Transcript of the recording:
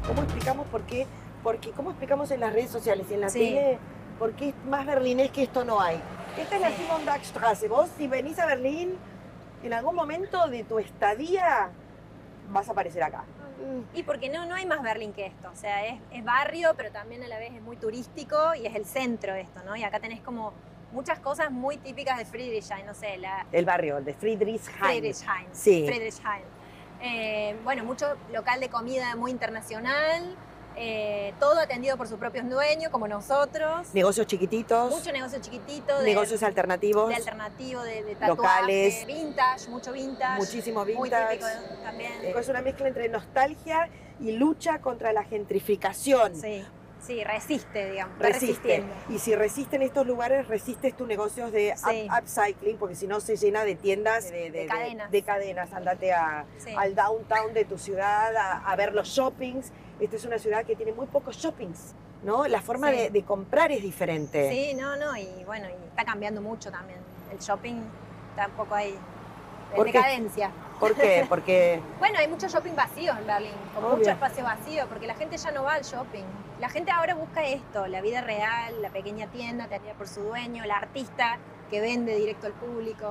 ¿Cómo explicamos por qué? Porque, ¿cómo explicamos en las redes sociales y en la Sí. tele por qué más berlinés que esto no hay? Esta es la Sí. Simon-Dach-Straße. Vos, si venís a Berlín, en algún momento de tu estadía, vas a aparecer acá. Y porque no hay más Berlín que esto, o sea, es barrio, pero también a la vez es muy turístico y es el centro esto, ¿no? Y acá tenés como muchas cosas muy típicas de Friedrichshain, no sé, El barrio, el de Friedrichshain. Friedrichshain. Sí. Friedrichshain. Bueno, mucho local de comida muy internacional, todo atendido por sus propios dueños, como nosotros. Negocios chiquititos. Mucho negocio chiquitito. Negocios alternativos. De alternativo, de tatuaje. Locales. Vintage, mucho vintage. Muchísimo vintage. Muy típico también. Es una mezcla entre nostalgia y lucha contra la gentrificación. Sí. Sí, resiste, digamos. Resiste. Y si resiste en estos lugares, resistes tus negocios de upcycling, porque si no se llena de tiendas de cadenas. De cadenas. Andate al downtown de tu ciudad, a ver los shoppings. Esta es una ciudad que tiene muy pocos shoppings, ¿no? La forma de comprar es diferente. Sí, y bueno, y está cambiando mucho también. El shopping tampoco hay decadencia. ¿Por qué? Porque... Bueno, hay muchos shopping vacíos en Berlín, con Obvio. mucho espacio vacío, porque la gente ya no va al shopping. La gente ahora busca esto, la vida real, la pequeña tienda atendida por su dueño, el artista que vende directo al público.